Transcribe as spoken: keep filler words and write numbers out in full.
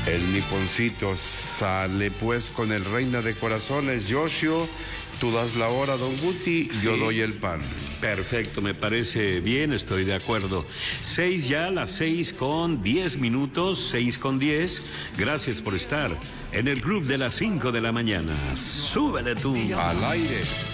El niponcito sale pues con el reina de corazones, Yoshio. Tú das la hora, don Guti, sí. Yo doy el pan. Perfecto, me parece bien, estoy de acuerdo. Seis ya, las seis con diez minutos, seis con diez. Gracias por estar en el club de las cinco de la mañana. Súbele tú. Al aire.